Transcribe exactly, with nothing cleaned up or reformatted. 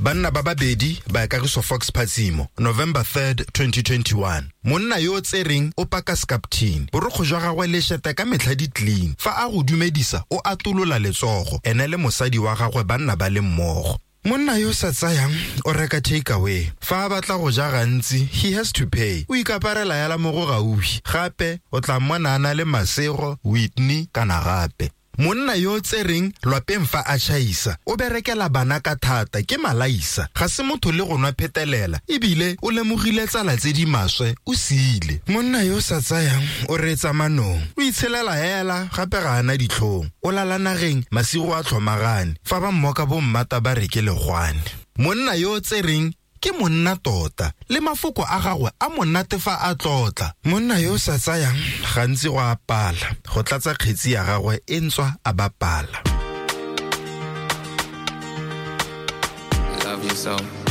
Banna ba babedi ba Kagiso Fox Phatsimo, November third, twenty twenty-one. Monna yo tsereng o paka skaptin. Borokgo jwa gagwe le sheta ka metlha di clean. Fa a go dumedisa o atolola letsogo. Ene le mosadi wa gagwe banna ba le mmogo. Monna yo sa tsayang o reka take away. Fa a batla go ja gantsi, he has to pay. O ikaparela ya la mo go gaufi. Gape o tla mmonana le Masego, Whitney kana gape. Monna yo tsereng lwapeng fa a chaisa o berekela bana ka thata ke malaisa. Ga se motho le go nwa phetelela ebile o lemogile tsala tse di maswe o siile. Monna yo sa tsayang o retsa manong. O itshelela hela gape ga ana ditlhong. O lala nageng masigo a tlhomagane fa ba mmoka bo mmata ba reke legwane. Monna yo tsereng ke monna tota le mafoko a gagwe a monate fa a tlotla. Monna yo sa tsayang gantsi go a pala go tlatsa kgetsi ya gagwe e ntswa a bapala. Love you so.